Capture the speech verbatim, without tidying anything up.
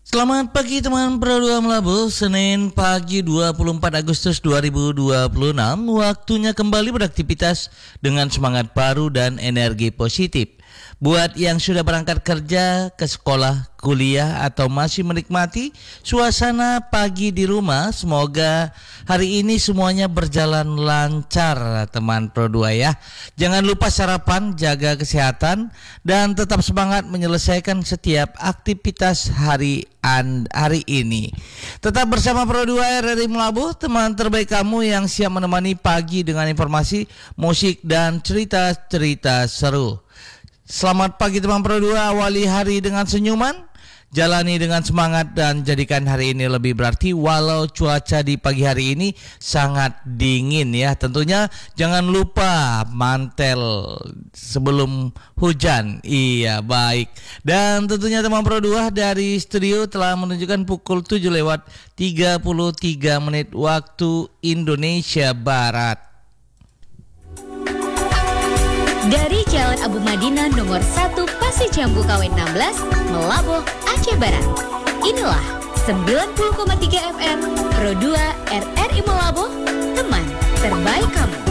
Selamat pagi teman Pro dua Melabu, Senin pagi dua puluh empat Agustus dua ribu dua puluh enam. Waktunya kembali beraktivitas dengan semangat baru dan energi positif. Buat yang sudah berangkat kerja, ke sekolah, kuliah, atau masih menikmati suasana pagi di rumah, semoga hari ini semuanya berjalan lancar teman Pro dua ya. Jangan lupa sarapan, jaga kesehatan, dan tetap semangat menyelesaikan setiap aktivitas hari an, hari ini. Tetap bersama Pro dua R R I Melabu, teman terbaik kamu yang siap menemani pagi dengan informasi, musik, dan cerita-cerita seru. Selamat pagi teman Pro dua, awali hari dengan senyuman, jalani dengan semangat, dan jadikan hari ini lebih berarti walau cuaca di pagi hari ini sangat dingin ya. Tentunya jangan lupa mantel sebelum hujan. Iya, baik. Dan tentunya teman Pro dua dari studio telah menunjukkan pukul tujuh lewat tiga puluh tiga menit waktu Indonesia Barat. Dari Jalan Abu Madinah nomor satu Pasir Jambu K W enam belas, Melaboh, Aceh Barat. Inilah sembilan puluh koma tiga F M Pro dua R R I Melaboh, teman terbaik kamu.